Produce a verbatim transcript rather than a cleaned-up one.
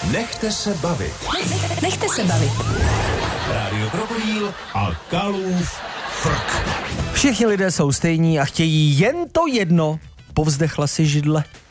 Nechte se bavit. Nechte se bavit. Rádio Krokodýl a Kalův frk. Všichni lidé jsou stejní a chtějí jen to jedno. Povzdechla si židle.